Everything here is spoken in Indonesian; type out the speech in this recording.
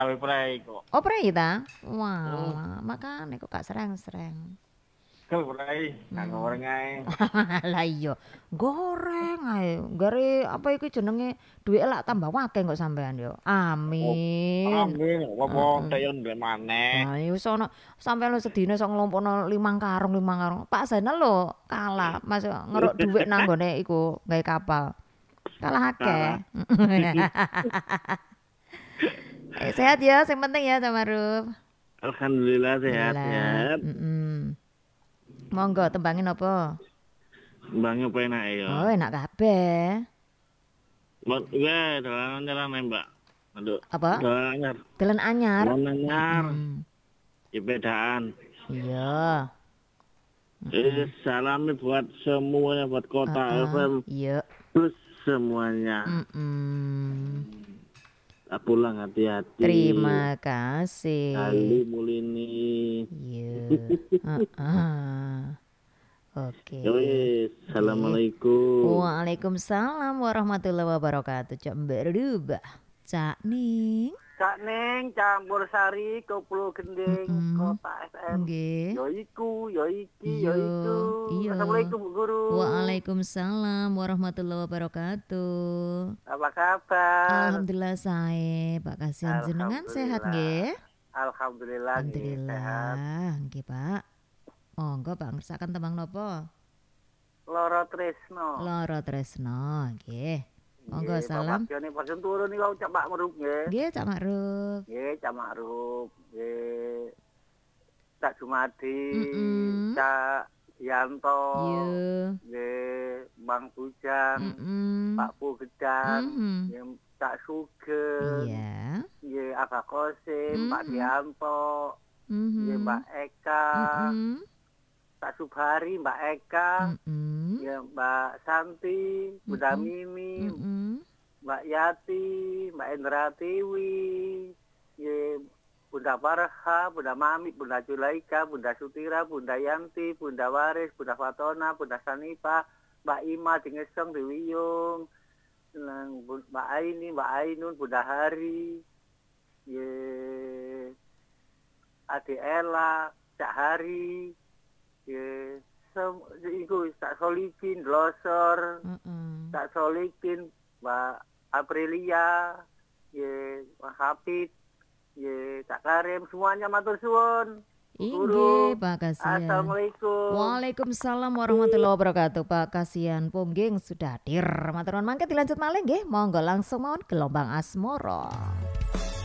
gawe prei kok. Oh, prei ta? Hmm, Walah, makane kok gak sreng-sreng. gawe prei, gak Hmm. goreng ae. Lah iya, goreng ae. Gare apa iku jenenge duwike lak tambah akeh kok sampean yo. Oh, Amin. amin, apa Heeh. tek yo ndek maneh. Ah, ya wis ana sampean lu sedina iso nglompono 5 karung 5 karung. Pak Zainal lho kalah, Mas ngeruk dhuwit nang gone iku gawe kapal. Kalah Salah. akeh. Sehat ya, sing penting ya Cak Maruf. Alhamdulillah Alhamdulillah. sehat-sehat. Monggo tembangin apa? Bangnya penak ya. Oh, enak kabeh. Buat gue dalan nembak. Aduh, Apa? dalan anyar. Dalan anyar. Dalan anyar. Mm-mm. Sepedaan. Iya. Mm-mm. Salami buat semuanya, buat kota FM. Iya. Terus semuanya. Mm-mm. Pulang hati-hati. Terima kasih. Kali mulini. Iya. Heeh. Oke. Yowis, Nggih. assalamualaikum. Waalaikumsalam warahmatullahi wabarakatuh. Cak berubah. Cak Ning. Cak Neng campur sari ke Pulau Gending Mm-mm. Kota FM. Nggih. Yo iku, yo iki, yo Iya. itu. Iya. Assalamualaikum Bu Guru. Waalaikumsalam warahmatullahi wabarakatuh. Apa kabar? Alhamdulillah sae, Pak Kasihan jenengan sehat nggih? Alhamdulillah. Alhamdulillah nggih sehat. Alhamdulillah, nggih Pak. Monggo Pak ngersakan tembang nopo? Loro Tresno. Lara Tresno, nggih. Monggo Nggih, salam. Bapak Joni pasun turun niku Cak Pak Maruf nggih. Nggih, Cak Makruf. Nggih, Cak Maruf. Nggih. Cak Jumadi, Mm-mm. Cak Yanto, Iya. nggih, Bang Bujang, Mm-mm. Pak Bu Gedang, Mhm. nggih, Cak Sugeng, Iya. nggih, Aga Kosim, Pak Mhm. Dianto, nggih, Mhm. Mbak Eka, Mhm. Cak Subari, Mbak Eka, Mhm. nggih, Mbak Santi, Bunda Mhm. Mimi, Mhm. Mbak Yati, Mbak Indra Tiwi, nggih, Bunda Farha, Bunda Mami, Bunda Julaika, Bunda Sutira, Bunda Yanti, Bunda Waris, Bunda Fatona, Bunda Sanipa, Mbak Ima, Dingesong, Diwiyung, Mbak Aini, Mbak Ainun, Bunda Hari, ye, Ade Ella, Cak Hari, ye, iku Cak Solikin, Glosor, Mhm. Cak Solikin, Mbak Aprilia, ye, Mbak Hafid, ye, Cak Karim, semuanya matur suwun. Bu Inggih, Guru, Pak Kasihan. Assalamualaikum. Waalaikumsalam warahmatullahi wabarakatuh. Pak Kasihan Pungging sudah hadir. Matur nuwun mangke dilanjut malih nggih. Monggo langsung mawon gelombang asmara.